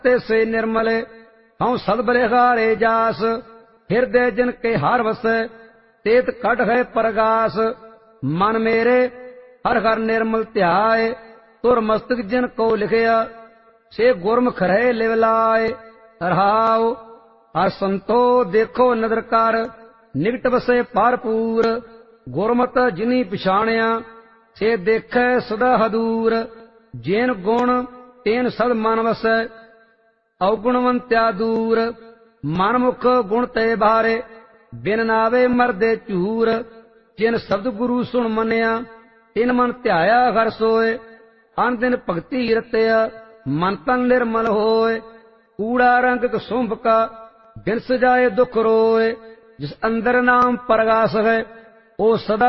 ते से निर्मल हूँ सद बलिहारे जास। हृदय जिनके हार वसै तेत कट है परगास। मन मेरे हर हर निर्मल ध्याय तुर मस्तक जिन को लिखिया से गुरमुख रहे लिवलाए। रहाओ हर संतो देखो नदर कर निकट वसे भरपूर। गुरमत जिनी पछाणिया से देखे सदा हदूर। जिन गुण तेन सद मन वसै अवगुणवंत्या दूर। मनमुख गुण ते बारे बिन नावे मरदे झूर। जिन शब्द गुरु सुन मनिया तिन मन ध्याया हर सोए। अन दिन भगति रतया मन तन निर्मल होए। कूड़ा रंग कसुंभ का बिन सजाए दुख रोए। जिस अंदर नाम परगास है ओ सदा